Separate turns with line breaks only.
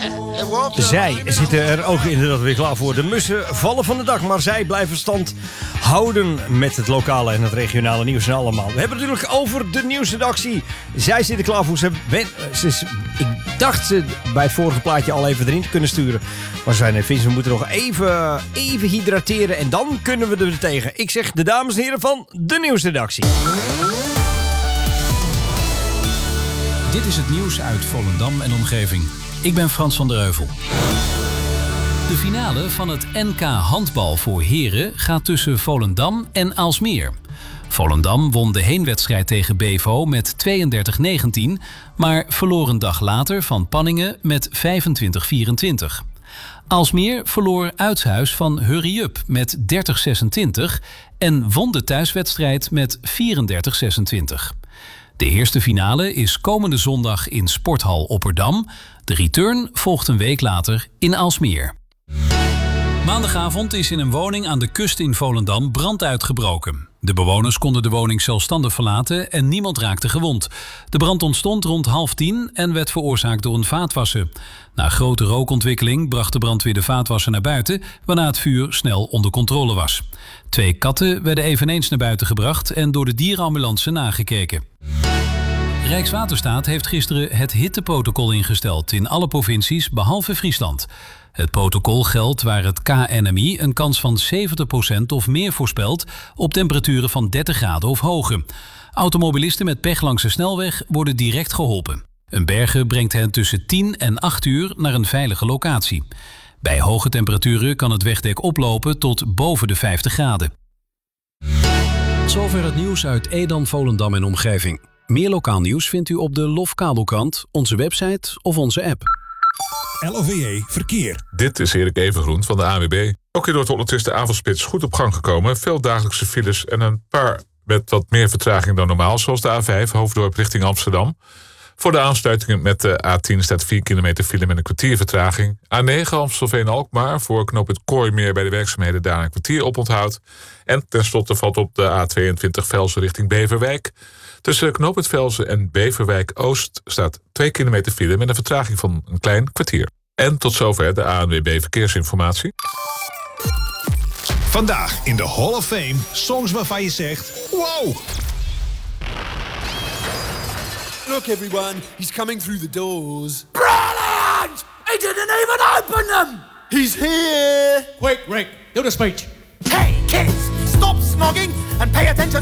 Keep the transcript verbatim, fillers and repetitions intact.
Zij zitten er ook inderdaad weer klaar voor. De mussen vallen van de dak, maar zij blijven stand houden met het lokale en het regionale nieuws en allemaal. We hebben het natuurlijk over de nieuwsredactie. Zij zitten klaar voor. Ze, ze is, ik dacht ze bij het vorige plaatje al even erin te kunnen sturen. Maar ze zeiden, Vince, we moeten nog even, even hydrateren en dan kunnen we er tegen. Ik zeg de dames en heren van de nieuwsredactie.
Dit is het nieuws uit Volendam en omgeving. Ik ben Frans van der Heuvel. De finale van het N K handbal voor heren gaat tussen Volendam en Aalsmeer. Volendam won de heenwedstrijd tegen Bevo met tweeëndertig negentien... maar verloor een dag later van Panningen met vijfentwintig vierentwintig. Aalsmeer verloor uitshuis van Hurry Up met dertig zesentwintig... en won de thuiswedstrijd met vierendertig zesentwintig. De eerste finale is komende zondag in Sporthal Opperdam. De return volgt een week later in Aalsmeer. Maandagavond is in een woning aan de kust in Volendam brand uitgebroken. De bewoners konden de woning zelfstandig verlaten en niemand raakte gewond. De brand ontstond rond half tien en werd veroorzaakt door een vaatwasser. Na grote rookontwikkeling bracht de brandweer de vaatwasser naar buiten, waarna het vuur snel onder controle was. Twee katten werden eveneens naar buiten gebracht en door de dierenambulance nagekeken. Rijkswaterstaat heeft gisteren het hitteprotocol ingesteld in alle provincies behalve Friesland. Het protocol geldt waar het K N M I een kans van zeventig procent of meer voorspelt op temperaturen van dertig graden of hoger. Automobilisten met pech langs de snelweg worden direct geholpen. Een berger brengt hen tussen tien en acht uur naar een veilige locatie. Bij hoge temperaturen kan het wegdek oplopen tot boven de vijftig graden. Zover het nieuws uit Edam, Volendam en omgeving. Meer lokaal nieuws vindt u op de Lofkabelkrant, onze website of onze app.
L O V E Verkeer.
Dit is Erik Evengroen van de A N W B. Ook in Noord-Holland is de avondspits goed op gang gekomen. Veel dagelijkse files en een paar met wat meer vertraging dan normaal. Zoals de A vijf, Hoofddorp richting Amsterdam. Voor de aansluitingen met de A tien staat vier kilometer file met een kwartier vertraging. A negen Amstelveen-Alkmaar voor knooppunt Kooimeer bij de werkzaamheden daar een kwartier op onthoud. En tenslotte valt op de A tweeëntwintig Velsen richting Beverwijk. Tussen knooppunt Velsen en Beverwijk-Oost staat twee kilometer file met een vertraging van een klein kwartier. En tot zover de A N W B Verkeersinformatie.
Vandaag in de Hall of Fame songs waarvan je zegt wow.
Look everyone, he's coming through the doors.
Brilliant! He didn't even open them!
He's here!
Quick, Rick, do the speech.
Hey kids, stop snogging and pay attention